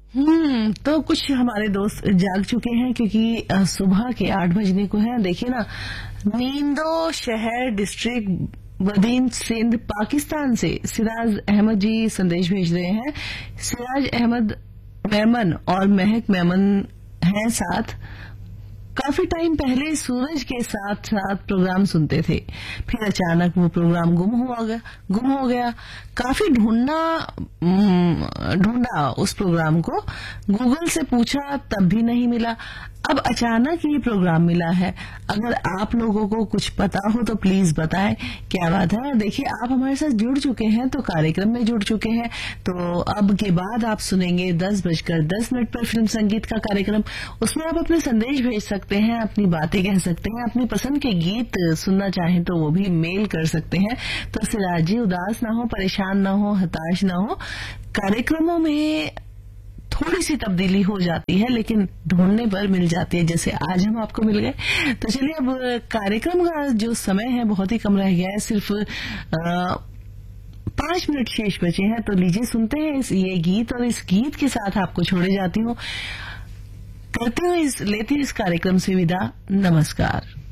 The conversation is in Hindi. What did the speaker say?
तो कुछ हमारे दोस्त जाग चुके हैं क्योंकि सुबह के 8 बजने को है। देखिए ना, नींदो शहर डिस्ट्रिक्ट बदीन सिंध पाकिस्तान से सिराज अहमद जी संदेश भेज रहे हैं। सिराज अहमद मेमन और महक मेमन हैं साथ। काफी टाइम पहले सूरज के साथ साथ प्रोग्राम सुनते थे, फिर अचानक वो प्रोग्राम गुम हो गया। काफी ढूंढा उस प्रोग्राम को, गूगल से पूछा तब भी नहीं मिला। अब अचानक ये प्रोग्राम मिला है। अगर आप लोगों को कुछ पता हो तो प्लीज बताएं क्या बात है। देखिए, आप हमारे साथ जुड़ चुके हैं तो कार्यक्रम में जुड़ चुके हैं, तो अब के बाद आप सुनेंगे 10:10 पर फिल्म संगीत का कार्यक्रम। उसमें आप अपने संदेश भेज सकते हैं, अपनी बातें कह सकते हैं, अपनी पसंद के गीत सुनना चाहें तो वो भी मेल कर सकते हैं। तो सिराज जी, उदास ना हो, परेशान ना हो, हताश ना हो। कार्यक्रमों में थोड़ी सी तब्दीली हो जाती है लेकिन ढूंढने पर मिल जाती है, जैसे आज हम आपको मिल गए। तो चलिए, अब कार्यक्रम का जो समय है बहुत ही कम रह गया है, सिर्फ 5 मिनट शेष बचे हैं। तो लीजिए सुनते हैं ये गीत, और इस गीत के साथ आपको छोड़े जाती हूँ। लेती हूँ इस कार्यक्रम से विदा। नमस्कार।